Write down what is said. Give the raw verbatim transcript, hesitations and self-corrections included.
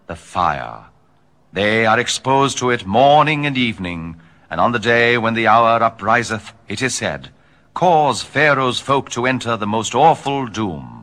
the fire. They are exposed to it morning and evening, and on the day when the hour upriseth, it is said, cause Pharaoh's folk to enter the most awful doom.